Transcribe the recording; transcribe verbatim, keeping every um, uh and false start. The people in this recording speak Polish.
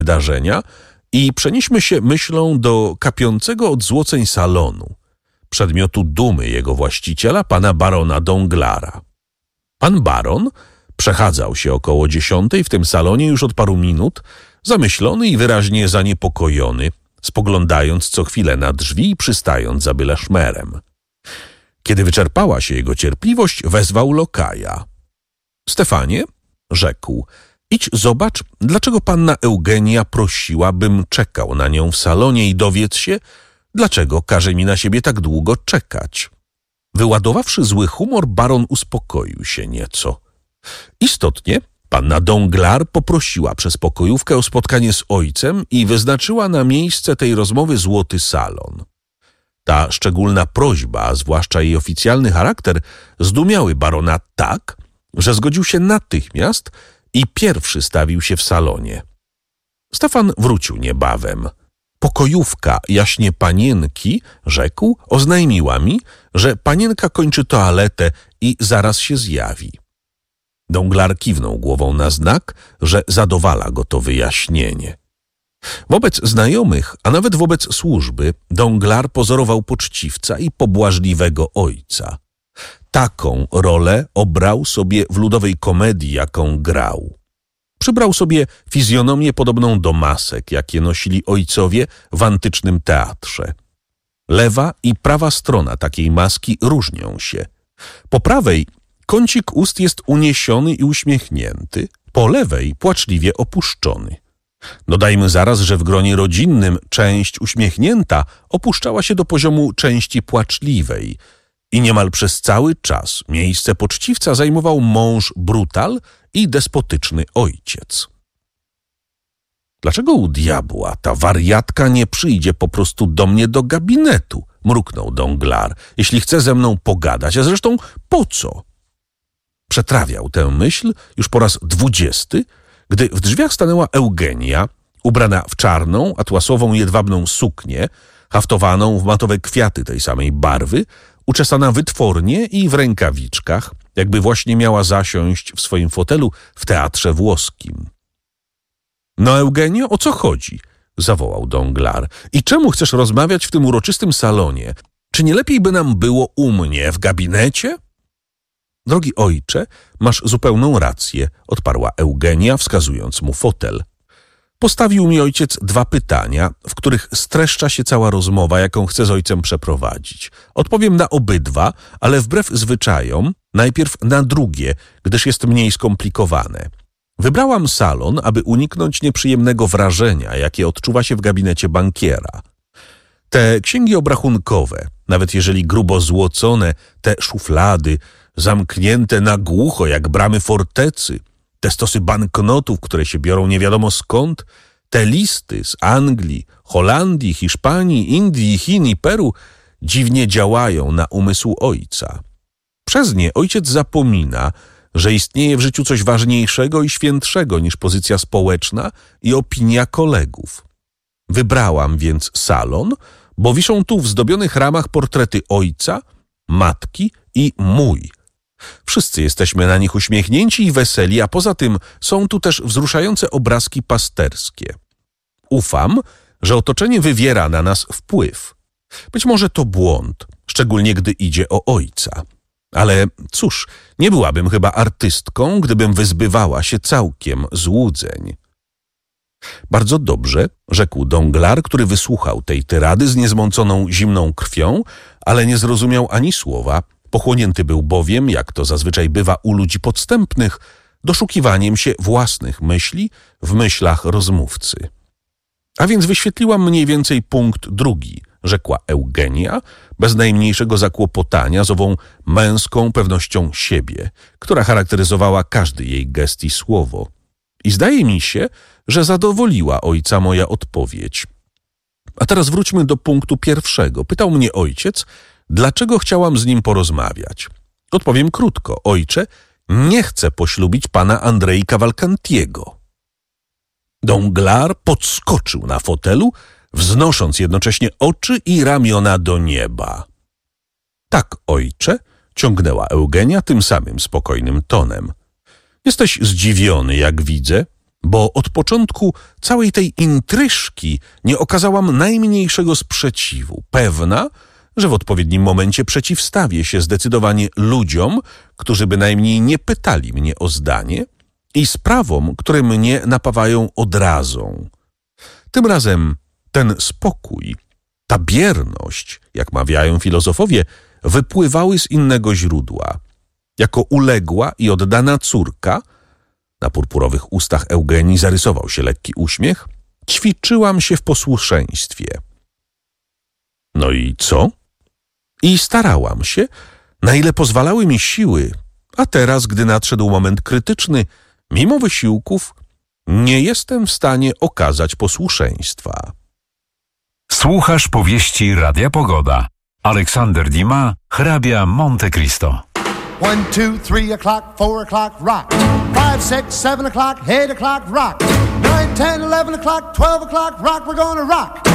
wydarzenia i przenieśmy się myślą do kapiącego od złoceń salonu, przedmiotu dumy jego właściciela, pana barona Donglara. Pan baron przechadzał się około dziesiątej w tym salonie już od paru minut, zamyślony i wyraźnie zaniepokojony, spoglądając co chwilę na drzwi i przystając za byle szmerem. Kiedy wyczerpała się jego cierpliwość, wezwał lokaja. Stefanie, rzekł, idź zobacz, dlaczego panna Eugenia prosiła, bym czekał na nią w salonie i dowiedz się, dlaczego każe mi na siebie tak długo czekać. Wyładowawszy zły humor, baron uspokoił się nieco. Istotnie, panna Donglar poprosiła przez pokojówkę o spotkanie z ojcem i wyznaczyła na miejsce tej rozmowy złoty salon. Ta szczególna prośba, a zwłaszcza jej oficjalny charakter, zdumiały barona tak, że zgodził się natychmiast i pierwszy stawił się w salonie. Stefan wrócił niebawem. Pokojówka jaśnie panienki, rzekł, oznajmiła mi, że panienka kończy toaletę i zaraz się zjawi. Donglar kiwnął głową na znak, że zadowala go to wyjaśnienie. Wobec znajomych, a nawet wobec służby, Donglar pozorował poczciwca i pobłażliwego ojca. Taką rolę obrał sobie w ludowej komedii, jaką grał. Przybrał sobie fizjonomię podobną do masek, jakie nosili ojcowie w antycznym teatrze. Lewa i prawa strona takiej maski różnią się. Po prawej kącik ust jest uniesiony i uśmiechnięty, po lewej płaczliwie opuszczony. Dodajmy zaraz, że w gronie rodzinnym część uśmiechnięta opuszczała się do poziomu części płaczliwej i niemal przez cały czas miejsce poczciwca zajmował mąż brutal i despotyczny ojciec. Dlaczego u diabła ta wariatka nie przyjdzie po prostu do mnie do gabinetu? Mruknął Donglar. Jeśli chce ze mną pogadać, a zresztą po co? Przetrawiał tę myśl już po raz dwudziesty, gdy w drzwiach stanęła Eugenia, ubrana w czarną, atłasową jedwabną suknię, haftowaną w matowe kwiaty tej samej barwy, uczesana wytwornie i w rękawiczkach, jakby właśnie miała zasiąść w swoim fotelu w teatrze włoskim. No, Eugenio, o co chodzi? Zawołał Donglar. I czemu chcesz rozmawiać w tym uroczystym salonie? Czy nie lepiej by nam było u mnie w gabinecie? Drogi ojcze, masz zupełną rację, odparła Eugenia, wskazując mu fotel. Postawił mi ojciec dwa pytania, w których streszcza się cała rozmowa, jaką chcę z ojcem przeprowadzić. Odpowiem na obydwa, ale wbrew zwyczajom, najpierw na drugie, gdyż jest mniej skomplikowane. Wybrałam salon, aby uniknąć nieprzyjemnego wrażenia, jakie odczuwa się w gabinecie bankiera. Te księgi obrachunkowe, nawet jeżeli grubo złocone, te szuflady, zamknięte na głucho jak bramy fortecy, te stosy banknotów, które się biorą nie wiadomo skąd, te listy z Anglii, Holandii, Hiszpanii, Indii, Chin i Peru dziwnie działają na umysł ojca. Przez nie ojciec zapomina, że istnieje w życiu coś ważniejszego i świętszego niż pozycja społeczna i opinia kolegów. Wybrałam więc salon, bo wiszą tu w zdobionych ramach portrety ojca, matki i mój. Wszyscy jesteśmy na nich uśmiechnięci i weseli, a poza tym są tu też wzruszające obrazki pasterskie. Ufam, że otoczenie wywiera na nas wpływ. Być może to błąd, szczególnie gdy idzie o ojca. Ale cóż, nie byłabym chyba artystką, gdybym wyzbywała się całkiem złudzeń. Bardzo dobrze, rzekł Donglar, który wysłuchał tej tyrady z niezmąconą zimną krwią, ale nie zrozumiał ani słowa. Pochłonięty był bowiem, jak to zazwyczaj bywa u ludzi podstępnych, doszukiwaniem się własnych myśli w myślach rozmówcy. A więc wyświetliłam mniej więcej punkt drugi, rzekła Eugenia, bez najmniejszego zakłopotania, z ową męską pewnością siebie, która charakteryzowała każdy jej gest i słowo. I zdaje mi się, że zadowoliła ojca moja odpowiedź. A teraz wróćmy do punktu pierwszego. Pytał mnie ojciec, dlaczego chciałam z nim porozmawiać. Odpowiem krótko. Ojcze, nie chcę poślubić pana Andrei Cavalcantiego. Donglar podskoczył na fotelu, wznosząc jednocześnie oczy i ramiona do nieba. Tak, ojcze, ciągnęła Eugenia tym samym spokojnym tonem. Jesteś zdziwiony, jak widzę. bo od początku całej tej intryżki nie okazałam najmniejszego sprzeciwu, pewna, że w odpowiednim momencie przeciwstawię się zdecydowanie ludziom, którzy bynajmniej nie pytali mnie o zdanie, i sprawom, które mnie napawają odrazą. Tym razem ten spokój, ta bierność, jak mawiają filozofowie, wypływały z innego źródła. Jako uległa i oddana córka, na purpurowych ustach Eugenii zarysował się lekki uśmiech, ćwiczyłam się w posłuszeństwie. No i co? I starałam się, na ile pozwalały mi siły, a teraz, gdy nadszedł moment krytyczny, mimo wysiłków, nie jestem w stanie okazać posłuszeństwa. Słuchasz powieści Radia Pogoda. Aleksander Dumas, hrabia Monte Cristo. One, two, three o'clock, four o'clock, rock. Five, six, seven o'clock, eight o'clock, rock. Nine, ten, eleven o'clock, twelve o'clock, rock. We're gonna rock.